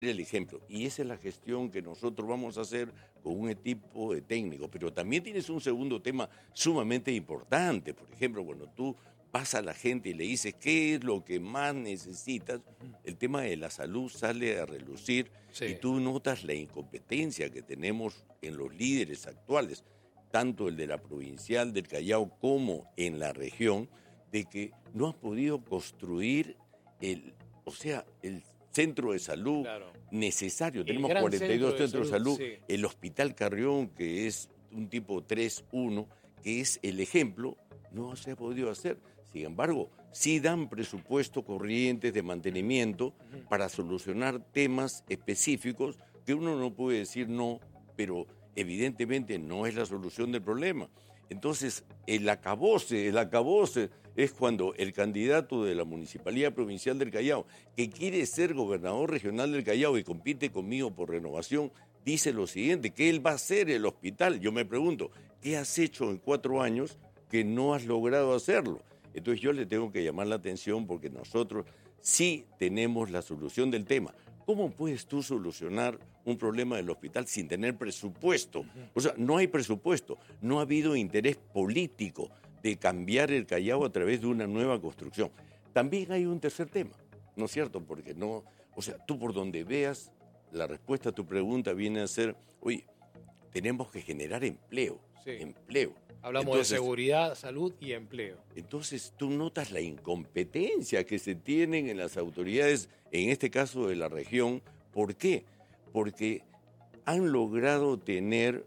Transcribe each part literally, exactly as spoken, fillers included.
el ejemplo. Y esa es la gestión que nosotros vamos a hacer con un equipo de técnicos. Pero también tienes un segundo tema sumamente importante. Por ejemplo, cuando tú vas a la gente y le dices qué es lo que más necesitas, el tema de la salud sale a relucir Sí. y tú notas la incompetencia que tenemos en los líderes actuales, tanto el de la provincial del Callao como en la región, de que no han podido construir el, o sea, el centro de salud Claro. necesario. El Tenemos gran cuarenta y dos centro de centros de salud, salud, sí. el Hospital Carrión, que es un tipo tres uno, que es el ejemplo, no se ha podido hacer. Sin embargo, sí dan presupuesto corrientes de mantenimiento Ujú. para solucionar temas específicos que uno no puede decir no, pero evidentemente no es la solución del problema. Entonces, el acabose, el acabose es cuando el candidato de la Municipalidad Provincial del Callao, que quiere ser gobernador regional del Callao y compite conmigo por Renovación, dice lo siguiente, que él va a hacer el hospital. Yo me pregunto, ¿qué has hecho en cuatro años que no has logrado hacerlo? Entonces yo le tengo que llamar la atención porque nosotros sí tenemos la solución del tema. ¿Cómo puedes tú solucionar un problema del hospital sin tener presupuesto? O sea, no hay presupuesto, no ha habido interés político de cambiar el Callao a través de una nueva construcción. También hay un tercer tema, ¿no es cierto? Porque no, o sea, tú por donde veas, la respuesta a tu pregunta viene a ser, oye, tenemos que generar empleo, Sí. empleo. Hablamos Entonces, de seguridad, salud y empleo. Entonces tú notas la incompetencia que se tienen en las autoridades, en este caso de la región. ¿Por qué? Porque han logrado tener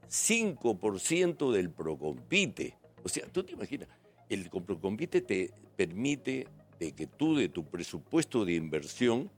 cinco por ciento del Procompite. O sea, tú te imaginas, el Procompite te permite de que tú de tu presupuesto de inversión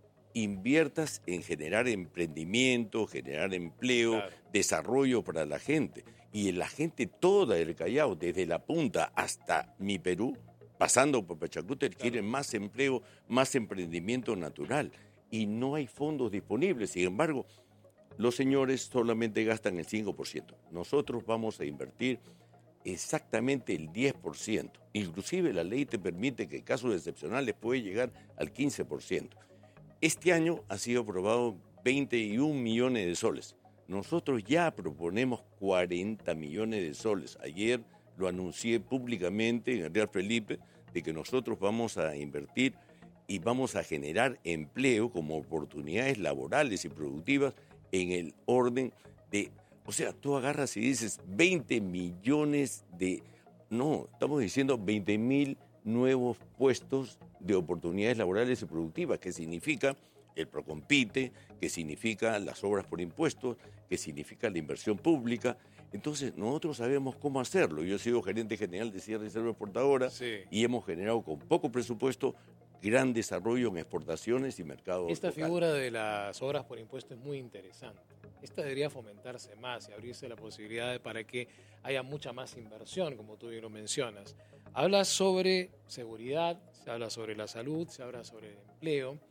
inviertas en generar emprendimiento, generar empleo, Claro. desarrollo para la gente. Y la gente toda del Callao, desde la punta hasta mi Perú, pasando por Pachacútec, Claro. quieren más empleo, más emprendimiento natural. Y no hay fondos disponibles. Sin embargo, los señores solamente gastan el cinco por ciento. Nosotros vamos a invertir exactamente el diez por ciento. Inclusive la ley te permite que en casos excepcionales puede llegar al quince por ciento. Este año ha sido aprobado veintiún millones de soles. Nosotros ya proponemos cuarenta millones de soles. Ayer lo anuncié públicamente en el Real Felipe de que nosotros vamos a invertir y vamos a generar empleo como oportunidades laborales y productivas en el orden de... O sea, tú agarras y dices veinte millones de... No, estamos diciendo veinte mil nuevos puestos de oportunidades laborales y productivas, que significa el Procompite, que significa las obras por impuestos, que significa la inversión pública. Entonces, nosotros sabemos cómo hacerlo. Yo he sido gerente general de Sierra y Selva Exportadora Sí. y hemos generado con poco presupuesto gran desarrollo en exportaciones y mercados Esta locales. figura de las obras por impuesto es muy interesante. Esta debería fomentarse más y abrirse la posibilidad de- para que haya mucha más inversión, como tú bien lo mencionas. Hablas sobre seguridad, se habla sobre la salud, se habla sobre el empleo.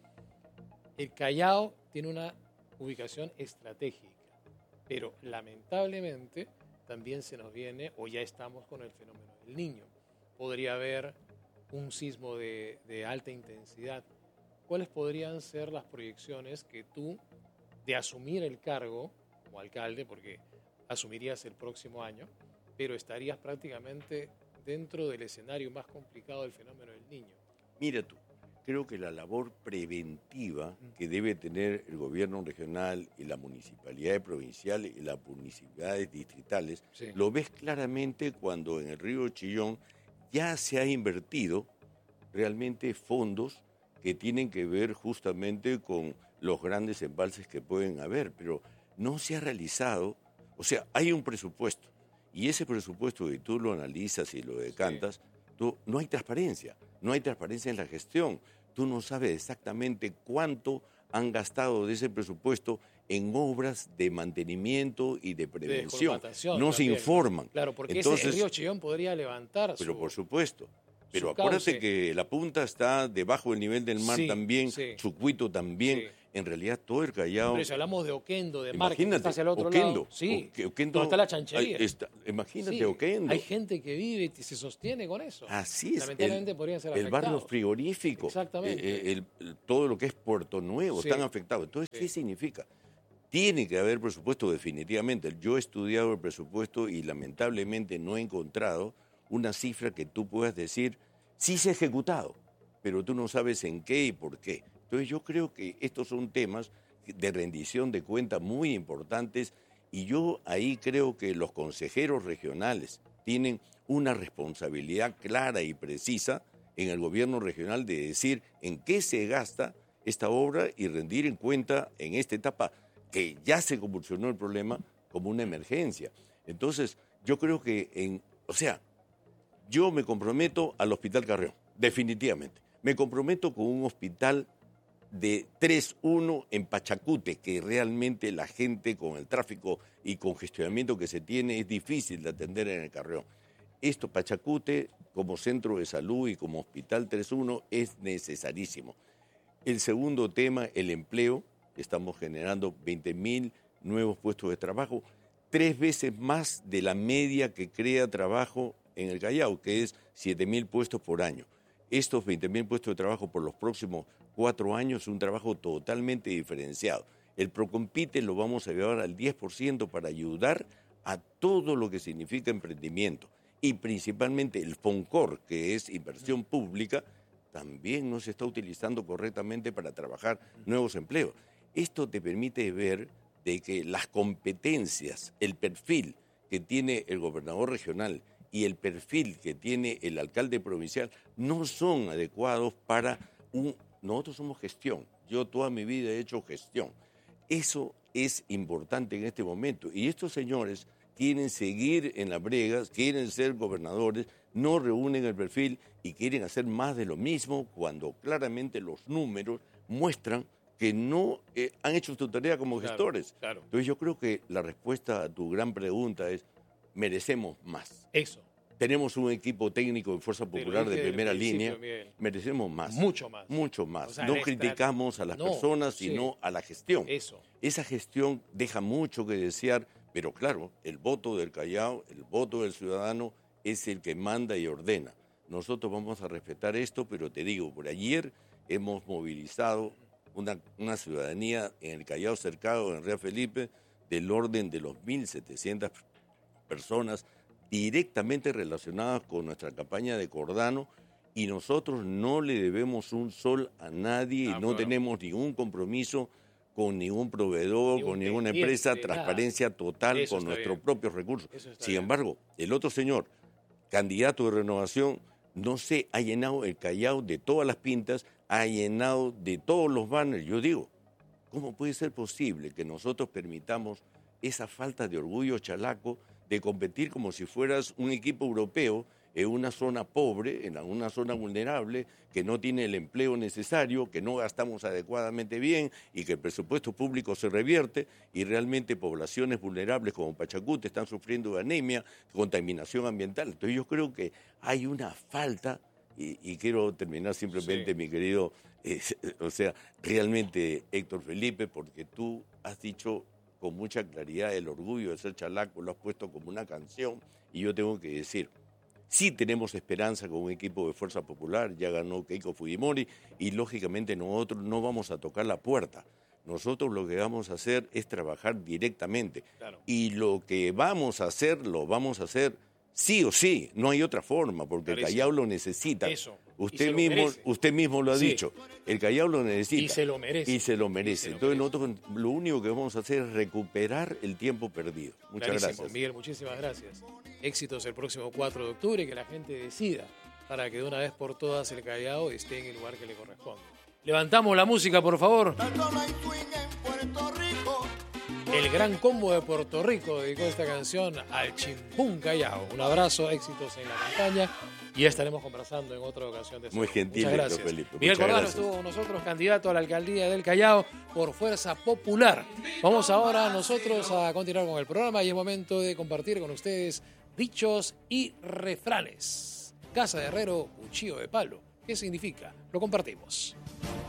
El Callao tiene una ubicación estratégica, pero lamentablemente también se nos viene, o ya estamos con el fenómeno del Niño. Podría haber un sismo de, de alta intensidad. ¿Cuáles podrían ser las proyecciones que tú, de asumir el cargo como alcalde, porque asumirías el próximo año, pero estarías prácticamente dentro del escenario más complicado del fenómeno del Niño? Mira tú, creo que la labor preventiva que debe tener el gobierno regional y la municipalidad provincial y las municipalidades distritales, Sí. lo ves claramente cuando en el río Chillón ya se ha invertido realmente fondos que tienen que ver justamente con los grandes embalses que pueden haber, pero no se ha realizado, o sea, hay un presupuesto, y ese presupuesto que tú lo analizas y lo decantas, tú, no hay transparencia, no hay transparencia en la gestión, tú no sabes exactamente cuánto han gastado de ese presupuesto en obras de mantenimiento y de De prevención, descolmatación no se también. informan. Claro, porque Entonces, ese, el río Chillón podría levantar pero su... por supuesto. Pero su acuérdate cauce. que la punta está debajo del nivel del mar Sí, también, sí. Chucuito también. Sí. en realidad todo el Callao... Pero si hablamos de Oquendo, de Marque, que está Imagínate, hacia el otro Oquendo, lado. Sí, O- Oquendo, donde está la chanchería. ahí está, imagínate Sí, Oquendo. hay gente que vive y se sostiene con eso. Así es. Lamentablemente el, podrían ser el barrio afectados. frigorífico, Exactamente. eh, eh, el- el- todo lo que es Puerto Nuevo, Sí. están afectados. Entonces, Sí. ¿qué significa? Tiene que haber presupuesto definitivamente. Yo he estudiado el presupuesto y lamentablemente no he encontrado una cifra que tú puedas decir, sí se ha ejecutado, pero tú no sabes en qué y por qué. Entonces yo creo que estos son temas de rendición de cuentas muy importantes y yo ahí creo que los consejeros regionales tienen una responsabilidad clara y precisa en el gobierno regional de decir en qué se gasta esta obra y rendir en cuenta en esta etapa que ya se convulsionó el problema como una emergencia. Entonces, yo creo que, en, o sea, yo me comprometo al Hospital Carrión, definitivamente. Me comprometo con un hospital de tres uno en Pachacute, que realmente la gente con el tráfico y congestionamiento que se tiene es difícil de atender en el Carrión. Esto, Pachacute, como centro de salud y como Hospital tres uno, es necesarísimo. El segundo tema, el empleo. Estamos generando veinte mil nuevos puestos de trabajo, tres veces más de la media que crea trabajo en el Callao, que es siete mil puestos por año. Estos veinte mil puestos de trabajo por los próximos cuatro años es un trabajo totalmente diferenciado. El Procompite lo vamos a llevar al diez por ciento para ayudar a todo lo que significa emprendimiento. Y principalmente el FONCOR, que es inversión pública, también no se está utilizando correctamente para trabajar nuevos empleos. Esto te permite ver de que las competencias, el perfil que tiene el gobernador regional y el perfil que tiene el alcalde provincial no son adecuados para un... Nosotros somos gestión. Yo toda mi vida he hecho gestión. Eso es importante en este momento. Y estos señores quieren seguir en las bregas, quieren ser gobernadores, no reúnen el perfil y quieren hacer más de lo mismo cuando claramente los números muestran que no eh, han hecho su tarea como Claro, gestores. claro. Entonces yo creo que la respuesta a tu gran pregunta es, merecemos más. Eso. Tenemos un equipo técnico de Fuerza Te lo Popular dije de desde el primera principio, línea, Miguel. merecemos más. Mucho más. Mucho más. O sea, no la extra- criticamos a las No, personas, sí. sino a la gestión. Eso. Esa gestión deja mucho que desear, pero claro, el voto del Callao, el voto del ciudadano es el que manda y ordena. Nosotros vamos a respetar esto, pero te digo, por ayer hemos movilizado una, una ciudadanía en el Callao cercado, en Real Felipe, del orden de los mil setecientas personas directamente relacionadas con nuestra campaña de Cordano, y nosotros no le debemos un sol a nadie Ah, y no claro. tenemos ningún compromiso con ningún proveedor, Ni un con ninguna pendiente, empresa, nada. transparencia total Eso con está nuestros bien. propios recursos. Eso está Sin bien. embargo, el otro señor, candidato de renovación, no sé, ha llenado el Callao de todas las pintas, ha llenado de todos los banners. Yo digo, ¿cómo puede ser posible que nosotros permitamos esa falta de orgullo chalaco de competir como si fueras un equipo europeo en una zona pobre, en una zona vulnerable, que no tiene el empleo necesario, que no gastamos adecuadamente bien y que el presupuesto público se revierte y realmente poblaciones vulnerables como Pachacute están sufriendo de anemia, contaminación ambiental? Entonces yo creo que hay una falta, y, y quiero terminar simplemente, Sí. mi querido, eh, o sea, realmente Héctor Felipe, porque tú has dicho con mucha claridad el orgullo de ser chalaco, lo has puesto como una canción, y yo tengo que decir, sí tenemos esperanza con un equipo de Fuerza Popular, ya ganó Keiko Fujimori, y lógicamente nosotros no vamos a tocar la puerta. Nosotros lo que vamos a hacer es trabajar directamente. Claro. Y lo que vamos a hacer, lo vamos a hacer sí o sí, no hay otra forma, porque Clarísimo. el Callao lo necesita. Eso. Y Usted se lo mismo, merece. usted mismo lo ha Sí. dicho, el Callao lo necesita. Y se lo merece. Y se lo Y merece. se lo Entonces merece. nosotros lo único que vamos a hacer es recuperar el tiempo perdido. Muchas Clarísimo. gracias. Miguel, muchísimas gracias. Éxitos el próximo cuatro de octubre, que la gente decida para que de una vez por todas el Callao esté en el lugar que le corresponde. Levantamos la música, por favor. El gran combo de Puerto Rico dedicó esta canción al Chimpún Callao. Un abrazo, éxitos en la campaña y ya estaremos conversando en otra ocasión. De Muy eso. gentil, Muchas Héctor gracias. Felipe. Miguel Muchas Cordano gracias. estuvo con nosotros, candidato a la alcaldía del Callao por Fuerza Popular. Vamos ahora nosotros a continuar con el programa y es momento de compartir con ustedes dichos y refranes. Casa de herrero, cuchillo de palo. ¿Qué significa? Lo compartimos.